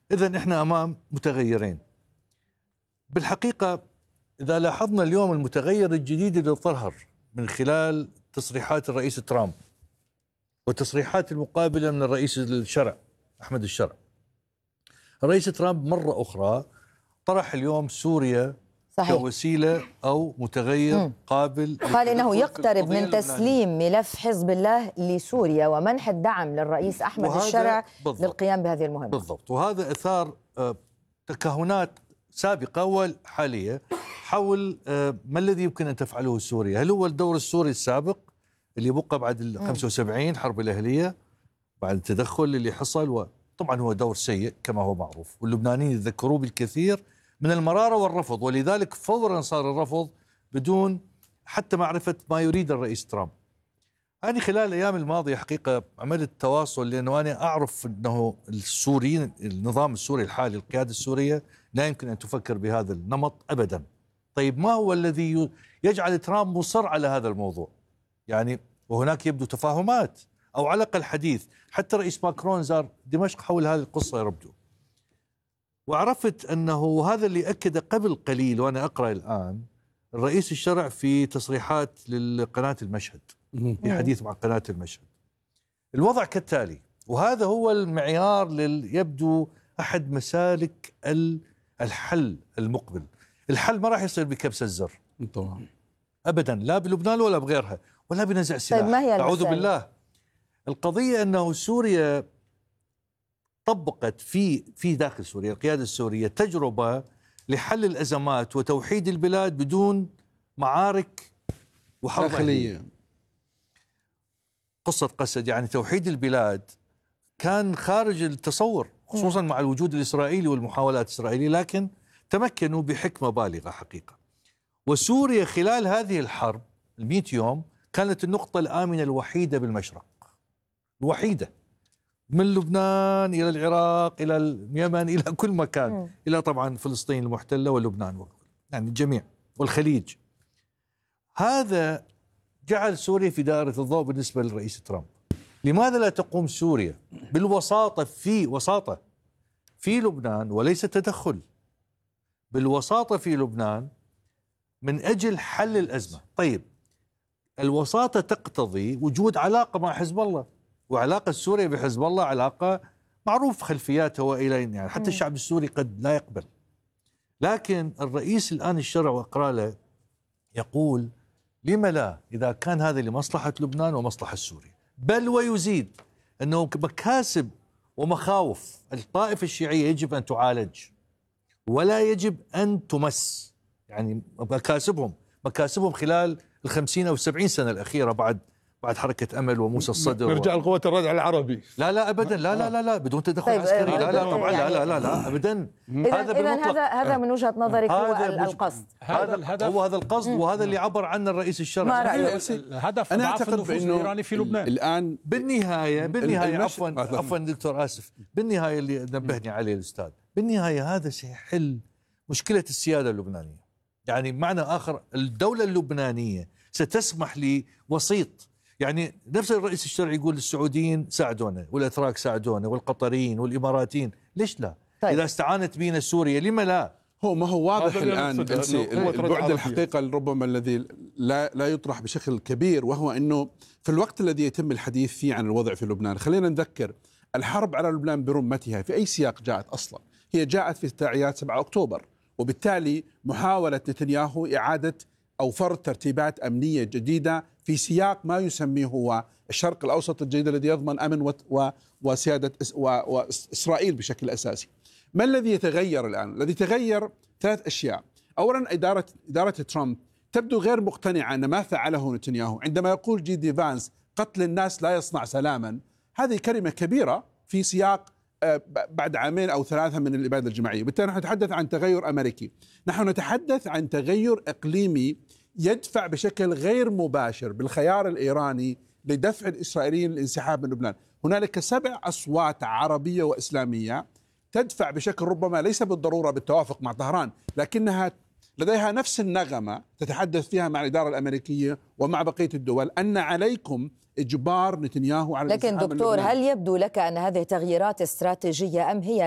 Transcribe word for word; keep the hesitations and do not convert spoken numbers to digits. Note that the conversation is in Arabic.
إذن إحنا أمام متغيرين. بالحقيقة إذا لاحظنا اليوم المتغير الجديد اللي ظهر من خلال تصريحات الرئيس ترامب وتصريحات المقابلة من الرئيس الشرع أحمد الشرع. الرئيس ترامب مرة أخرى طرح اليوم سوريا صحيح. كوسيلة أو متغير م. قابل، قال إنه يقترب من تسليم ملف حزب الله لسوريا ومنح الدعم للرئيس أحمد الشرع بالضبط. للقيام بهذه المهمة بالضبط. وهذا أثار تكهنات سابقة وحالية حول ما الذي يمكن أن تفعله سوريا. هل هو الدور السوري السابق اللي بقى بعد ال خمسة وسبعين حرب الأهلية بعد التدخل اللي حصل، وطبعا هو دور سيء كما هو معروف، واللبنانيين يتذكروه بالكثير من المرارة والرفض، ولذلك فورا صار الرفض بدون حتى معرفة ما يريد الرئيس ترامب. أنا خلال الأيام الماضية حقيقة عملت تواصل، لأنه أنا أعرف أنه السوريين النظام السوري الحالي القيادة السورية لا يمكن أن تفكر بهذا النمط أبدا. طيب ما هو الذي يجعل ترامب مصر على هذا الموضوع؟ يعني وهناك يبدو تفاهمات أو على الأقل حديث، حتى رئيس ماكرون زار دمشق حول هذه القصة يبدو. وعرفت أنه هذا اللي أكد قبل قليل وأنا أقرأ الآن الرئيس الشرع في تصريحات للقناة المشهد في حديث مع قناة المشهد. الوضع كالتالي، وهذا هو المعيار يبدو أحد مسالك الحل المقبل. الحل ما راح يصير بكبسة الزر طبعا أبدا، لا بلبنان ولا بغيرها ولا بنزع سلاح. طيب ما هي أعوذ بالله. القضية أنه سوريا طبقت في في داخل سوريا القيادة السورية تجربة لحل الأزمات وتوحيد البلاد بدون معارك وحرب داخلية. قصة قسد يعني توحيد البلاد كان خارج التصور، خصوصا مع الوجود الإسرائيلي والمحاولات الإسرائيلية، لكن تمكنوا بحكمة بالغة حقيقة. وسوريا خلال هذه الحرب المئة يوم كانت النقطة الآمنة الوحيدة بالمشرق، الوحيدة، من لبنان إلى العراق إلى اليمن إلى كل مكان م. إلى طبعا فلسطين المحتلة ولبنان يعني الجميع والخليج. هذا جعل سوريا في دائرة الضوء بالنسبة للرئيس ترامب. لماذا لا تقوم سوريا بالوساطة في وساطة في لبنان وليس تدخل، بالوساطة في لبنان من أجل حل الأزمة؟ طيب الوساطة تقتضي وجود علاقة مع حزب الله، وعلاقة سوريا بحزب الله علاقة معروف خلفياتها وإلى يعني حتى الشعب السوري قد لا يقبل. لكن الرئيس الآن الشرع وأقرأ له يقول لما لا، إذا كان هذا لمصلحة لبنان ومصلحة سوريا، بل ويزيد أنه مكاسب ومخاوف الطائفة الشيعية يجب أن تعالج ولا يجب أن تمس. يعني مكاسبهم مكاسبهم خلال الخمسين أو السبعين سنة الأخيرة بعد بعد حركة أمل وموسى الصدر نرجع لقوة الردع العربي. لا لا أبدا، لا لا لا لا بدون تدخل طيب عسكري، لا لا طبعا لا لا لا لا أبدا. هذا هذا هذا من وجهة نظرك هو القصد، هذا الهدف، هو هذا القصد وهذا اللي عبر عنه الرئيس الشرعي. ما رأيك؟ الهدف أنا أعتقد بأنه الإيراني في لبنان الآن بالنهاية بالنهاية عفوا عفوا دكتور آسف، بالنهاية اللي نبهني عليه الأستاذ، بالنهاية هذا سيحل مشكلة السيادة اللبنانية. يعني بمعنى آخر الدولة اللبنانية ستسمح لوسيط، يعني نفس الرئيس الشرعي يقول السعوديين ساعدونا والأتراك ساعدونا والقطريين والإماراتيين، ليش لا؟ طيب. إذا استعانت بينا سوريا لما لا؟ هو ما هو واضح الآن البعد الحقيقة ربما الذي لا لا يطرح بشكل كبير، وهو أنه في الوقت الذي يتم الحديث فيه عن الوضع في لبنان، خلينا نذكر الحرب على لبنان برمتها في أي سياق جاءت أصلا؟ هي جاءت في تداعيات سبعة أكتوبر، وبالتالي محاولة نتنياهو إعادة أو فرض ترتيبات أمنية جديدة في سياق ما يسميه هو الشرق الأوسط الجديد الذي يضمن أمن وسيادة وإسرائيل بشكل أساسي. ما الذي يتغير الآن؟ الذي تغير ثلاث أشياء. أولا إدارة إدارة ترامب تبدو غير مقتنعة أن ما فعله نتنياهو عندما يقول جي دي فانس قتل الناس لا يصنع سلاما. هذه كلمة كبيرة في سياق بعد عامين أو ثلاثة من الإبادة الجماعية. بالتالي نحن نتحدث عن تغير أمريكي، نحن نتحدث عن تغير إقليمي يدفع بشكل غير مباشر بالخيار الإيراني لدفع الإسرائيليين للانسحاب من لبنان. هنالك سبع أصوات عربية وإسلامية تدفع بشكل ربما ليس بالضرورة بالتوافق مع طهران، لكنها لديها نفس النغمة تتحدث فيها مع الإدارة الأمريكية ومع بقية الدول أن عليكم إجبار نتنياهو على لكن دكتور، هل يبدو لك أن هذه تغييرات استراتيجية أم هي